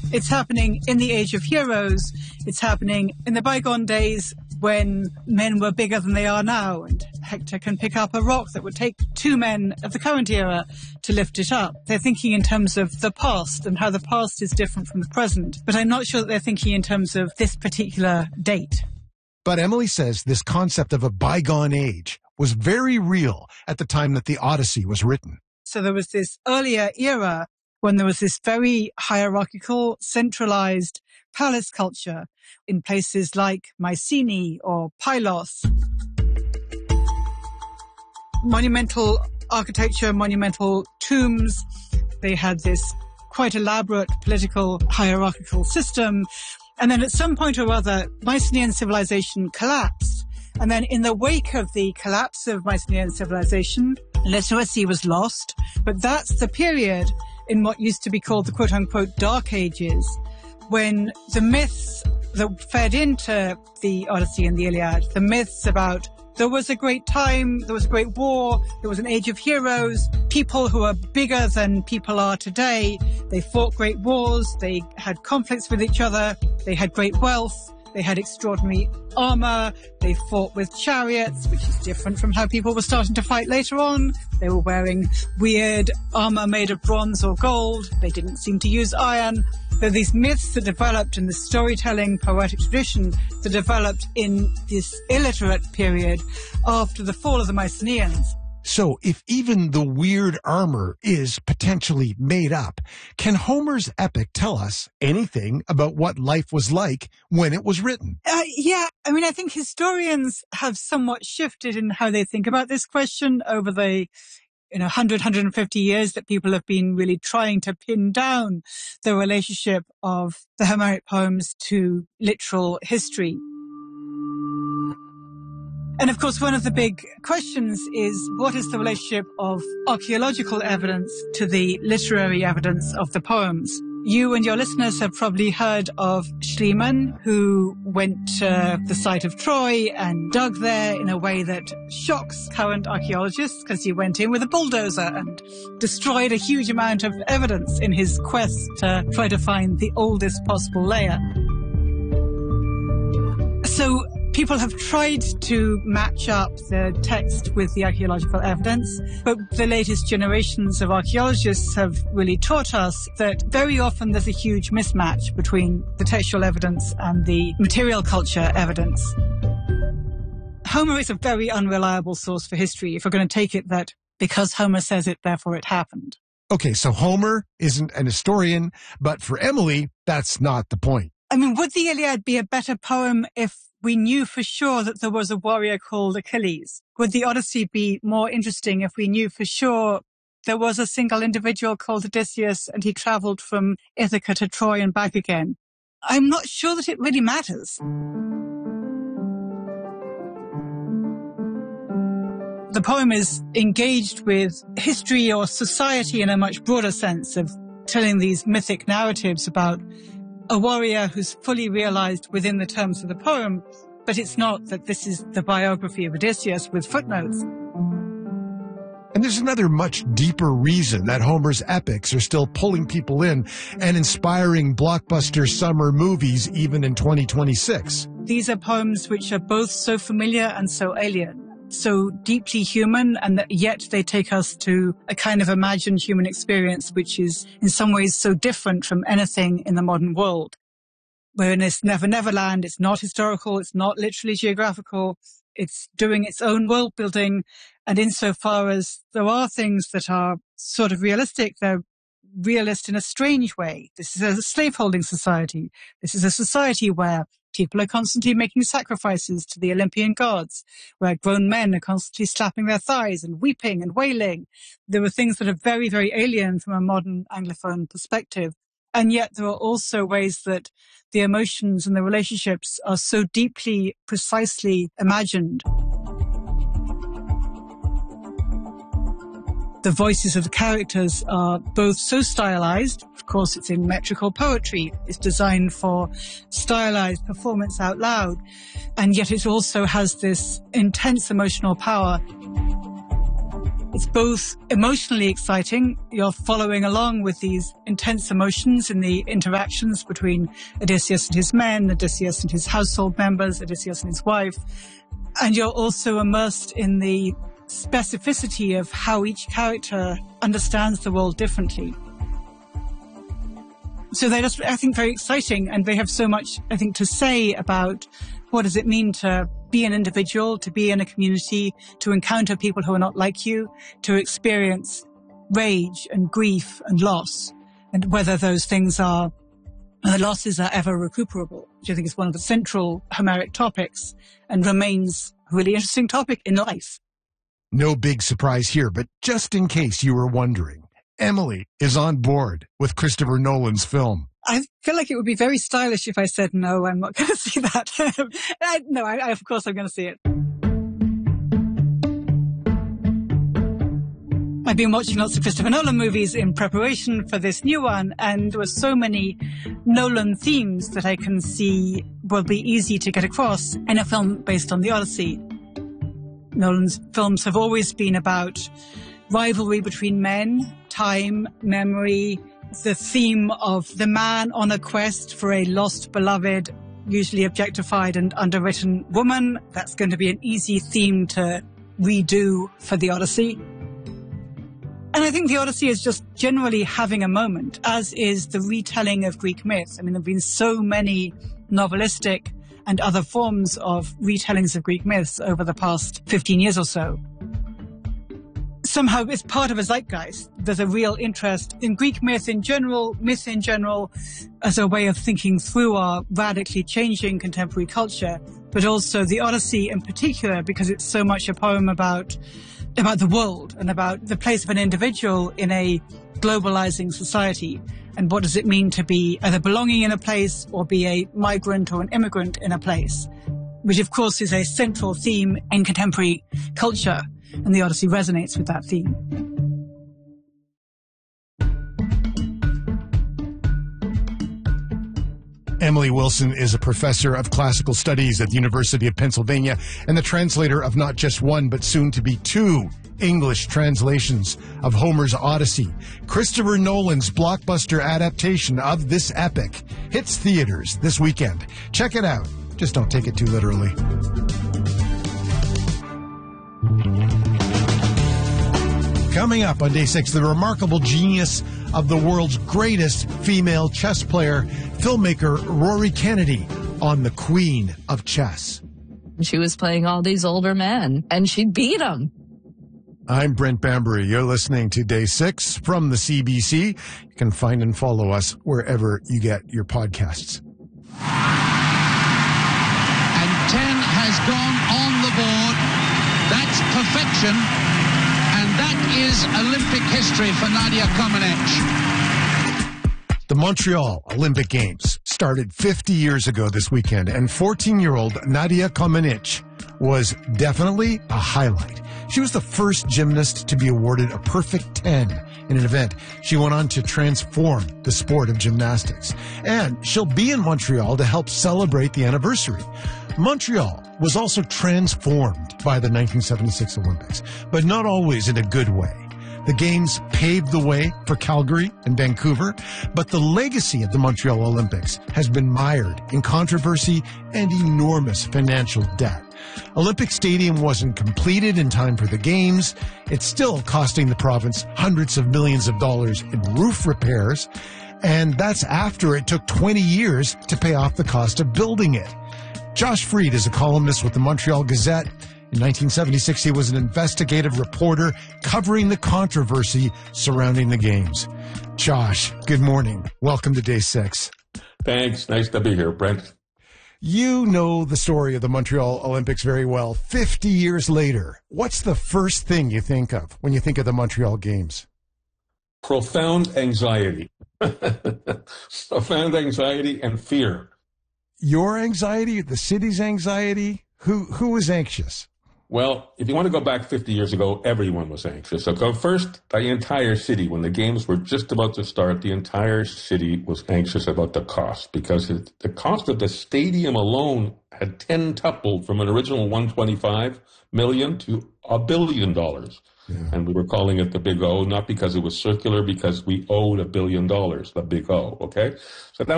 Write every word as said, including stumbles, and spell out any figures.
It's happening in the Age of Heroes. It's happening in the bygone days when men were bigger than they are now, and Hector can pick up a rock that would take two men of the current era to lift it up. They're thinking in terms of the past and how the past is different from the present, but I'm not sure that they're thinking in terms of this particular date. But Emily says this concept of a bygone age was very real at the time that the Odyssey was written. So there was this earlier era when there was this very hierarchical, centralized palace culture in places like Mycenae or Pylos. Monumental architecture, monumental tombs. They had this quite elaborate political hierarchical system. And then at some point or other, Mycenaean civilization collapsed. And then in the wake of the collapse of Mycenaean civilization, literacy was lost. But that's the period in what used to be called the quote-unquote Dark Ages, when the myths that fed into the Odyssey and the Iliad, the myths about there was a great time, there was a great war, there was an age of heroes, people who are bigger than people are today, they fought great wars, they had conflicts with each other, they had great wealth, they had extraordinary armor, they fought with chariots, which is different from how people were starting to fight later on. They were wearing weird armor made of bronze or gold. They didn't seem to use iron. There are these myths that developed in the storytelling poetic tradition that developed in this illiterate period after the fall of the Mycenaeans. So if even the weird armor is potentially made up, can Homer's epic tell us anything about what life was like when it was written? Uh, yeah, I mean, I think historians have somewhat shifted in how they think about this question over the you know, one hundred, one hundred fifty years that people have been really trying to pin down the relationship of the Homeric poems to literal history. And of course, one of the big questions is, what is the relationship of archaeological evidence to the literary evidence of the poems? You and your listeners have probably heard of Schliemann, who went to the site of Troy and dug there in a way that shocks current archaeologists, because he went in with a bulldozer and destroyed a huge amount of evidence in his quest to try to find the oldest possible layer. So people have tried to match up the text with the archaeological evidence, but the latest generations of archaeologists have really taught us that very often there's a huge mismatch between the textual evidence and the material culture evidence. Homer is a very unreliable source for history if we're going to take it that because Homer says it, therefore it happened. Okay, so Homer isn't an historian, but for Emily, that's not the point. I mean, would the Iliad be a better poem if we knew for sure that there was a warrior called Achilles? Would the Odyssey be more interesting if we knew for sure there was a single individual called Odysseus and he traveled from Ithaca to Troy and back again? I'm not sure that it really matters. The poem is engaged with history or society in a much broader sense of telling these mythic narratives about a warrior who's fully realized within the terms of the poem, but it's not that this is the biography of Odysseus with footnotes. And there's another much deeper reason that Homer's epics are still pulling people in and inspiring blockbuster summer movies even in twenty twenty-six. These are poems which are both so familiar and so alien, so deeply human, and that yet they take us to a kind of imagined human experience which is in some ways so different from anything in the modern world. We're in this Never Never Land. It's not historical. It's not literally geographical. It's doing its own world building. And insofar as there are things that are sort of realistic, they're realist in a strange way. This is a slaveholding society. This is a society where people are constantly making sacrifices to the Olympian gods, where grown men are constantly slapping their thighs and weeping and wailing. There are things that are very, very alien from a modern Anglophone perspective. And yet there are also ways that the emotions and the relationships are so deeply, precisely imagined. The voices of the characters are both so stylized. Of course, it's in metrical poetry. It's designed for stylized performance out loud. And yet it also has this intense emotional power. It's both emotionally exciting. You're following along with these intense emotions in the interactions between Odysseus and his men, Odysseus and his household members, Odysseus and his wife. And you're also immersed in the specificity of how each character understands the world differently. So they're just, I think, very exciting, and they have so much, I think, to say about what does it mean to be an individual, to be in a community, to encounter people who are not like you, to experience rage and grief and loss, and whether those things are, the losses are ever recuperable, which I think is one of the central Homeric topics and remains a really interesting topic in life. No big surprise here, but just in case you were wondering, Emily is on board with Christopher Nolan's film. I feel like it would be very stylish if I said, no, I'm not going to see that. I, no, I, I, of course I'm going to see it. I've been watching lots of Christopher Nolan movies in preparation for this new one, and there were so many Nolan themes that I can see will be easy to get across in a film based on the Odyssey. Nolan's films have always been about rivalry between men, time, memory, the theme of the man on a quest for a lost beloved, usually objectified and underwritten woman. That's going to be an easy theme to redo for the Odyssey. And I think the Odyssey is just generally having a moment, as is the retelling of Greek myth. I mean, there have been so many novelistic and other forms of retellings of Greek myths over the past fifteen years or so. Somehow it's part of a zeitgeist. There's a real interest in Greek myth in general, myth in general, as a way of thinking through our radically changing contemporary culture, but also the Odyssey in particular, because it's so much a poem about, about the world and about the place of an individual in a globalizing society. And what does it mean to be either belonging in a place or be a migrant or an immigrant in a place, which of course is a central theme in contemporary culture. And the Odyssey resonates with that theme. Emily Wilson is a professor of classical studies at the University of Pennsylvania and the translator of not just one, but soon to be two English translations of Homer's Odyssey. Christopher Nolan's blockbuster adaptation of this epic hits theaters this weekend. Check it out. Just don't take it too literally. Coming up on day six, the remarkable genius of the world's greatest female chess player, filmmaker Rory Kennedy, on the Queen of Chess. She was playing all these older men, and she beat them. I'm Brent Bambury. You're listening to Day six from the C B C. You can find and follow us wherever you get your podcasts. And ten has gone on the board. That's perfection. And that is Olympic history for Nadia Comaneci. The Montreal Olympic Games started fifty years ago this weekend, and fourteen-year-old Nadia Comaneci was definitely a highlight. She was the first gymnast to be awarded a perfect ten in an event. She went on to transform the sport of gymnastics, and she'll be in Montreal to help celebrate the anniversary. Montreal was also transformed by the nineteen seventy-six Olympics, but not always in a good way. The Games paved the way for Calgary and Vancouver, but the legacy of the Montreal Olympics has been mired in controversy and enormous financial debt. Olympic Stadium wasn't completed in time for the Games. It's still costing the province hundreds of millions of dollars in roof repairs, and that's after it took twenty years to pay off the cost of building it. Josh Freed is a columnist with the Montreal Gazette. In nineteen seventy-six, he was an investigative reporter covering the controversy surrounding the Games. Josh, good morning. Welcome to Day six. Thanks. Nice to be here, Brent. You know the story of the Montreal Olympics very well. fifty years later, what's the first thing you think of when you think of the Montreal Games? Profound anxiety. Profound anxiety and fear. Your anxiety, the city's anxiety? Who who was anxious? Well, if you want to go back fifty years ago, everyone was anxious. So go first, the entire city, when the Games were just about to start, the entire city was anxious about the cost, because it, the cost of the stadium alone had ten-tupled from an original one hundred twenty-five million dollars to a billion dollars. Yeah. And we were calling it the Big O, not because it was circular, because we owed a billion dollars, the Big O, okay? So that